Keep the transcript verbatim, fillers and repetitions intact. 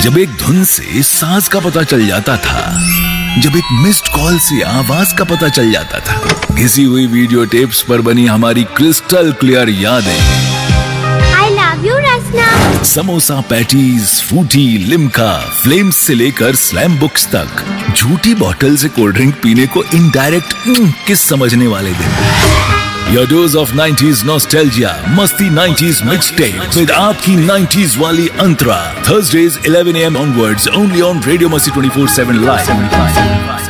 जब एक धुन से सांस का पता चल जाता था, जब एक मिस्ड कॉल से आवाज का पता चल जाता था, घिसी हुई वीडियो टेप्स पर बनी हमारी क्रिस्टल क्लियर यादें। I love you, Rasna. Samosa patties, Frooti, Limca, flames से लेकर स्लैम बुक्स तक, झूठी बॉटल से कोल्ड ड्रिंक पीने को इनडायरेक्ट किस समझने वाले दिन। Your dose of nineties nostalgia, Masti nineties mixtape with आपकी nineties वाली अंतरा. Thursdays eleven a m onwards only on Radio Masti twenty-four seven live.